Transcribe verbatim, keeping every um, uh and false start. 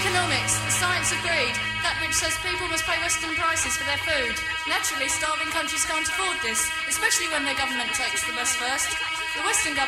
Economics, the science of greed, that which says people must pay Western prices for their food. Naturally, starving countries can't afford this, especially when their government takes the best first. The Western government